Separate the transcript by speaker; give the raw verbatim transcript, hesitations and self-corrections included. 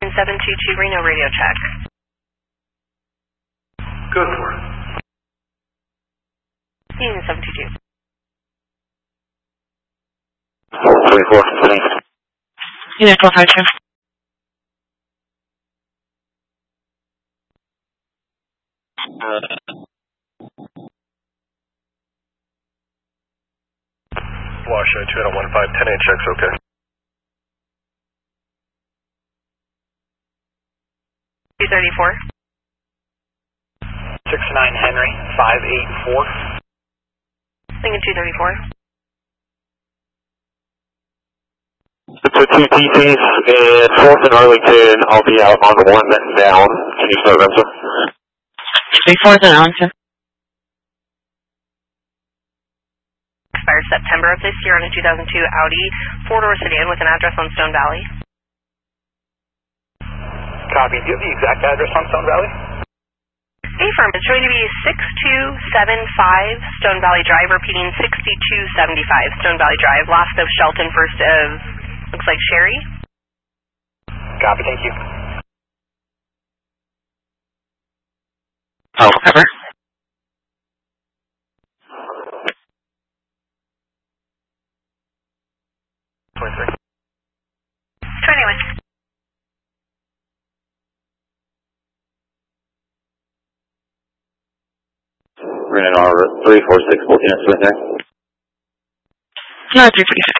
Speaker 1: seven two two Reno radio check.
Speaker 2: Go for it.
Speaker 1: Union seven two two.
Speaker 3: twenty-four, thanks.
Speaker 4: Unit four five two.
Speaker 2: Wash two out one five, ten eight checks, okay.
Speaker 1: two thirty-four.
Speaker 3: six nine Henry, five eight four.
Speaker 1: Lincoln two thirty-four.
Speaker 3: So two T Cs and fourth and Arlington, I'll be out on the one that's down. Can you start them, sir?
Speaker 4: Three fourth and Arlington.
Speaker 1: Expired September of this year on a two thousand two Audi four-door sedan with an address on Stone Valley.
Speaker 3: Copy. Do you have the exact address on Stone Valley?
Speaker 1: Affirm, it's showing to be six two seven five Stone Valley Drive, repeating sixty-two seventy-five Stone Valley Drive, last of Shelton, first of, looks like Sherry.
Speaker 3: Copy, thank you.
Speaker 4: Oh, cover.
Speaker 2: twenty-three.
Speaker 1: twenty-one.
Speaker 3: We're in our three four six, both units right there.
Speaker 4: No, three forty-six.